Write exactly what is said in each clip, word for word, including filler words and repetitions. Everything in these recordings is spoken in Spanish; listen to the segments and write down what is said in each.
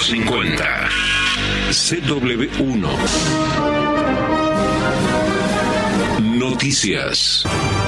quinientos cincuenta. C W uno. Noticias.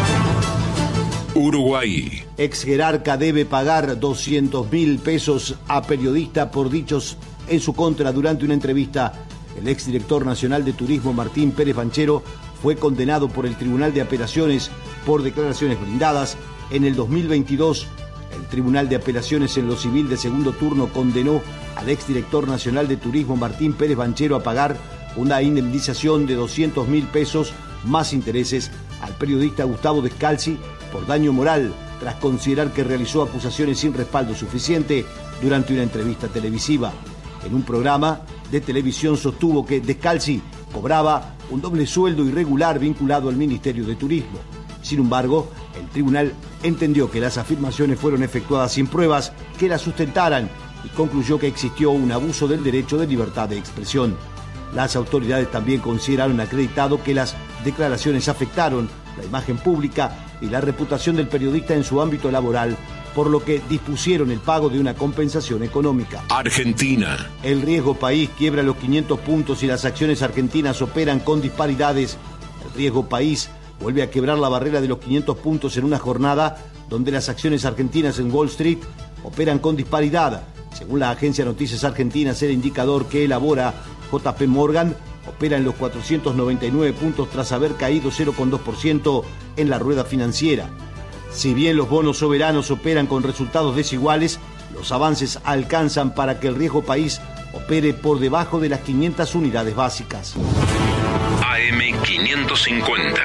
Uruguay. Ex jerarca debe pagar doscientos mil pesos a periodista por dichos en su contra durante una entrevista. El exdirector nacional de turismo Martín Pérez Banchero fue condenado por el Tribunal de Apelaciones por declaraciones brindadas. En el dos mil veintidós, el Tribunal de Apelaciones en lo Civil de segundo turno condenó al exdirector nacional de turismo Martín Pérez Banchero a pagar una indemnización de doscientos mil pesos más intereses al periodista Gustavo Descalzi por daño moral, tras considerar que realizó acusaciones sin respaldo suficiente durante una entrevista televisiva. En un programa de televisión sostuvo que Descalzi cobraba un doble sueldo irregular vinculado al Ministerio de Turismo. Sin embargo, el tribunal entendió que las afirmaciones fueron efectuadas sin pruebas que las sustentaran y concluyó que existió un abuso del derecho de libertad de expresión. Las autoridades también consideraron acreditado que las declaraciones afectaron la imagen pública y la reputación del periodista en su ámbito laboral, por lo que dispusieron el pago de una compensación económica. Argentina. El riesgo país quiebra los quinientos puntos y las acciones argentinas operan con disparidades. El riesgo país vuelve a quebrar la barrera de los quinientos puntos en una jornada donde las acciones argentinas en Wall Street operan con disparidad. Según la agencia Noticias Argentinas, el indicador que elabora J P Morgan opera en los cuatrocientos noventa y nueve puntos tras haber caído cero coma dos por ciento en la rueda financiera. Si bien los bonos soberanos operan con resultados desiguales, los avances alcanzan para que el riesgo país opere por debajo de las quinientas unidades básicas. A M quinientos cincuenta.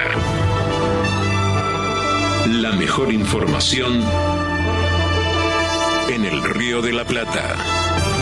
La mejor información en el Río de la Plata.